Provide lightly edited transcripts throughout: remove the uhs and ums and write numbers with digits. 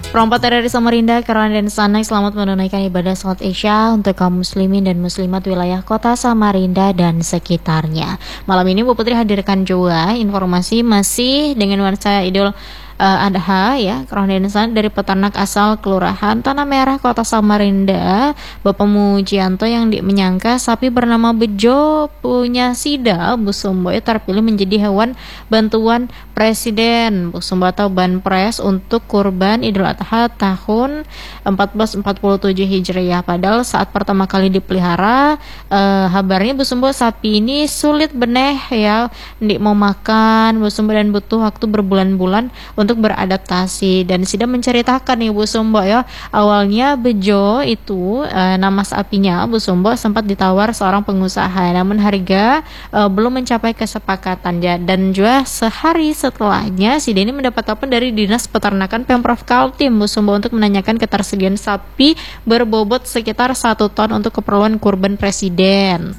Perompat dari Samarinda, Keran dan Sanak selamat menunaikan ibadah salat Isya untuk kaum muslimin dan muslimat wilayah kota Samarinda dan sekitarnya. Malam ini Bu Putri hadirkan juga informasi masih dengan nuansa Idul Adha ya, Keran dan Sanak dari peternak asal Kelurahan Tanah Merah Kota Samarinda, Bapak Mujianto yang menyangka sapi bernama Bejo punya sida Bu Sumbo terpilih menjadi hewan bantuan Presiden Bu Sumbo atau Banpres untuk kurban Idul Adha tahun 1447 Hijriah. Padahal saat pertama kali dipelihara, kabarnya Bu Sumbo sapi ini sulit beneh ya, ndik mau makan Bu Sumbo dan butuh waktu berbulan-bulan untuk beradaptasi. Dan Sida menceritakan nih Bu Sumbo ya, awalnya Bejo itu nama sapinya Bu Sumbo sempat ditawar seorang pengusaha, namun harga belum mencapai kesepakatan ya. Dan juga sehari setelahnya Sida ini mendapat telepon dari Dinas Peternakan Pemprov Kaltim Bu Sumbo untuk menanyakan ketersediaan sapi berbobot sekitar 1 ton untuk keperluan kurban Presiden.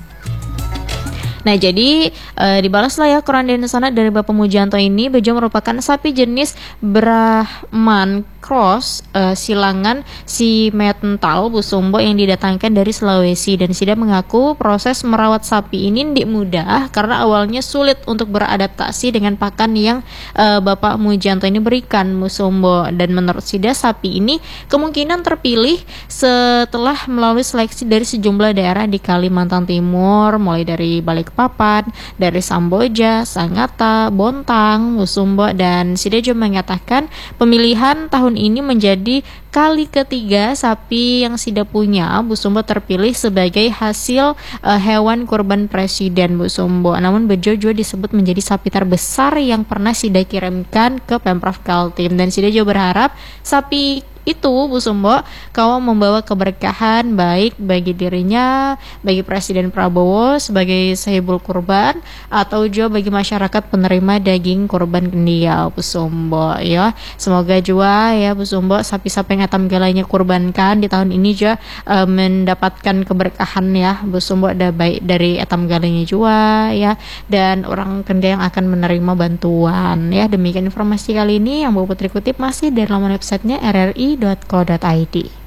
Nah jadi dibalaslah ya Quran dan Sanad dari Bapak Mujianto ini. Bejo merupakan sapi jenis Brahman Cross silangan Simental Bu Sumbo yang didatangkan dari Sulawesi. Dan Sida mengaku proses merawat sapi ini tidak mudah karena awalnya sulit untuk beradaptasi dengan pakan yang Bapak Mujianto ini berikan Bu Sumbo. Dan menurut Sida sapi ini kemungkinan terpilih setelah melalui seleksi dari sejumlah daerah di Kalimantan Timur, mulai dari Balikpapan, dari Samboja, Sangatta, Bontang, Bu Sumbo. Dan Sida juga mengatakan pemilihan tahun ini menjadi kali ketiga sapi yang Sida punya Bu Sumbo terpilih sebagai hasil hewan kurban Presiden Bu Sumbo. Namun Bejo juga disebut menjadi sapi terbesar yang pernah Sida kirimkan ke Pemprov Kaltim. Dan Sida juga berharap sapi itu Bu Sumbo kau membawa keberkahan baik bagi dirinya, bagi Presiden Prabowo sebagai sahibul kurban, atau juga bagi masyarakat penerima daging kurban kendia Bu Sumbo ya. Semoga juga ya Bu Sumbo sapi-sapi yang atam galanya kurbankan di tahun ini juga mendapatkan keberkahan ya Bu Sumbo, ada baik dari atam galanya juga ya, dan orang kendia yang akan menerima bantuan ya. Demikian informasi kali ini yang Bu Putri kutip masih dari laman websitenya rri.co.id.